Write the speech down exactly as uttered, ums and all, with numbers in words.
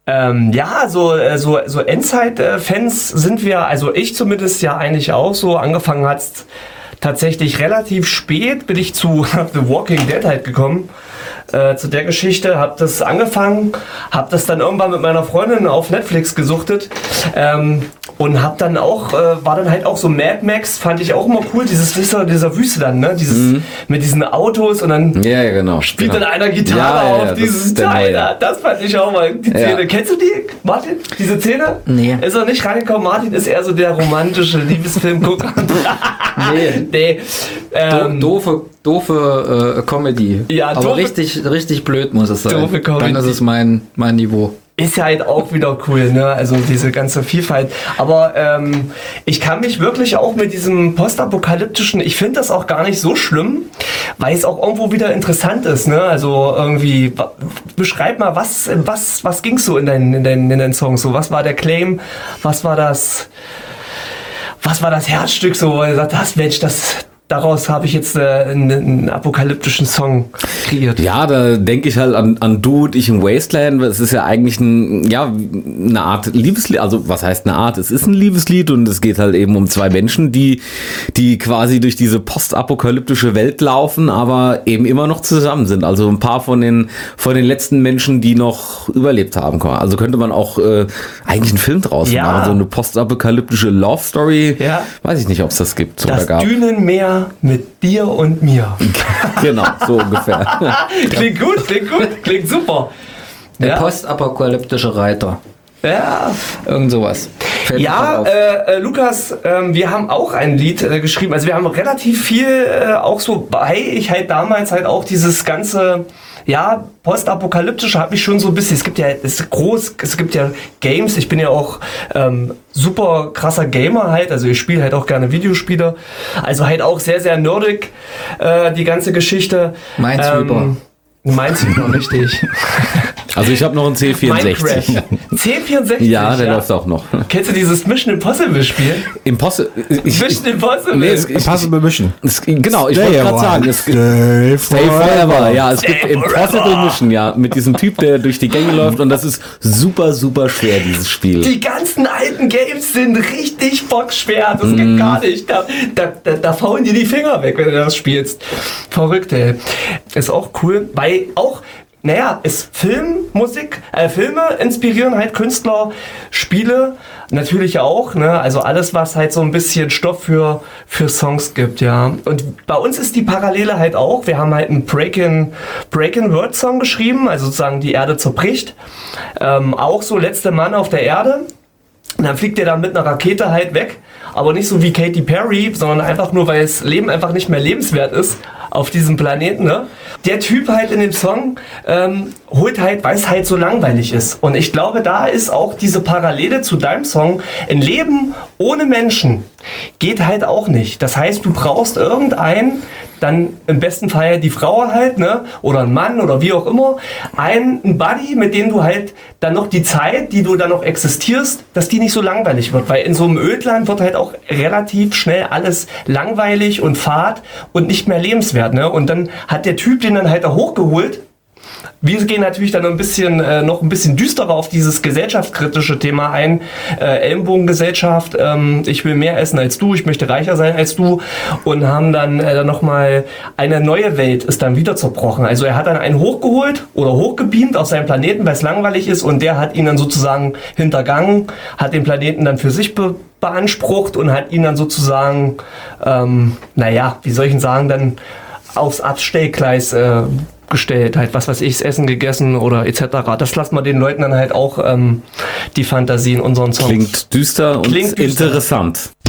Ähm, ja, so, so, so Endzeit-Fans sind wir, also ich zumindest ja eigentlich auch so. Angefangen hat's tatsächlich relativ spät, bin ich zu The Walking Dead halt gekommen. Äh, zu der Geschichte, hab das angefangen, hab das dann irgendwann mit meiner Freundin auf Netflix gesuchtet ähm, und hab dann auch, äh, war dann halt auch so Mad Max, fand ich auch immer cool, dieses dieser, dieser Wüste dann, ne, dieses mhm. mit diesen Autos und dann ja, ja, genau, spielt genau. dann einer Gitarre ja, ja, auf ja, dieses Teil, da, das fand ich auch mal, die Szene. Ja. Kennst du die, Martin, diese Szene? Nee. Ist er nicht reingekommen, Martin ist eher so der romantische Liebesfilmgucker. nee. nee. Ähm, doofe, doofe äh, Comedy. Ja, aber doofe, richtig, richtig blöd muss es sein. Doofe Comedy. Dann ist es mein, mein Niveau. Ist ja halt auch wieder cool, ne? Also diese ganze Vielfalt. Aber ähm, ich kann mich wirklich auch mit diesem postapokalyptischen, ich finde das auch gar nicht so schlimm, weil es auch irgendwo wieder interessant ist, ne? Also irgendwie, beschreib mal, was, was, was ging's so in deinen, in deinen, in deinen Songs? So, was war der Claim? Was war das? Was war das Herzstück so, wo du gesagt hast, Mensch, das, daraus habe ich jetzt äh, einen, einen apokalyptischen Song kreiert. Ja, da denke ich halt an, an Du und ich im Wasteland. Es ist ja eigentlich ein, ja, eine Art Liebeslied. Also was heißt eine Art? Es ist ein Liebeslied und es geht halt eben um zwei Menschen, die, die quasi durch diese postapokalyptische Welt laufen, aber eben immer noch zusammen sind. Also ein paar von den, von den letzten Menschen, die noch überlebt haben. Also könnte man auch äh, eigentlich einen Film draus ja. machen. So eine postapokalyptische Love Story. Ja. Weiß ich nicht, ob es das gibt. Das oder gab. Dünenmeer mit dir und mir. Genau, so ungefähr. Klingt gut, klingt gut, klingt super. Der ja. postapokalyptische Reiter. Ja. Irgend sowas. Fällt ja, äh, äh, Lukas, äh, wir haben auch ein Lied äh, geschrieben. Also wir haben relativ viel äh, auch so bei, ich halt damals halt auch dieses ganze, ja, postapokalyptische hat mich schon so ein bisschen, es gibt ja, es ist groß, es gibt ja Games, ich bin ja auch ähm, super krasser Gamer halt, also ich spiele halt auch gerne Videospiele, also halt auch sehr, sehr nerdig, äh, die ganze Geschichte. Minesweeper. Ähm, Minesweeper, richtig. Also ich habe noch einen C vierundsechzig. Minecraft. C vierundsechzig? Ja, der ja. läuft auch noch. Kennst du dieses Mission Impossible Spiel? Impossible? Mission Impossible? Nee, es, Impossible Mission. Es, genau, ich wollte gerade sagen. Es gibt Stay Forever. Ja, es Stay gibt Impossible forever. Mission, ja. Mit diesem Typ, der durch die Gänge läuft und das ist super, super schwer, dieses Spiel. Die ganzen alten Games sind richtig bockschwer. Das geht Mm. gar nicht. Da, da, da, da faulen dir die Finger weg, wenn du das spielst. Verrückt, ey. Ist auch cool, weil auch naja, ist Film, Musik, äh, Filme inspirieren halt Künstler, Spiele natürlich auch, ne? Also alles, was halt so ein bisschen Stoff für, für Songs gibt, ja. Und bei uns ist die Parallele halt auch, wir haben halt einen Breakin', Breakin' Word Song geschrieben, also sozusagen die Erde zerbricht. Ähm, auch so Letzter Mann auf der Erde. Und dann fliegt der dann mit einer Rakete halt weg, aber nicht so wie Katy Perry, sondern einfach nur, weil das Leben einfach nicht mehr lebenswert ist auf diesem Planeten, ne? Der Typ halt in dem Song ähm, holt halt, weil es halt so langweilig ist. Und ich glaube, da ist auch diese Parallele zu deinem Song. Ein Leben ohne Menschen geht halt auch nicht. Das heißt, du brauchst irgendeinen, dann im besten Fall die Frau halt, ne? Oder ein Mann oder wie auch immer, einen, einen Buddy, mit dem du halt dann noch die Zeit, die du dann noch existierst, dass die nicht so langweilig wird. Weil in so einem Ödland wird halt auch relativ schnell alles langweilig und fad und nicht mehr lebenswert, ne? Und dann hat der Typ den dann halt da hochgeholt. Wir gehen natürlich dann ein bisschen, äh, noch ein bisschen düsterer auf dieses gesellschaftskritische Thema ein. Äh, Ellenbogengesellschaft, ähm, ich will mehr essen als du, ich möchte reicher sein als du. Und haben dann, äh, dann nochmal eine neue Welt ist dann wieder zerbrochen. Also er hat dann einen hochgeholt oder hochgebeamt auf seinen Planeten, weil es langweilig ist. Und der hat ihn dann sozusagen hintergangen, hat den Planeten dann für sich be beansprucht und hat ihn dann sozusagen, ähm, naja, wie soll ich denn sagen, dann aufs Abstellgleis äh, gestellt, halt was weiß ich, das Essen gegessen oder et cetera. Das lassen wir den Leuten dann halt auch ähm, die Fantasie in unseren Songs. Klingt düster und Klingt düster. interessant.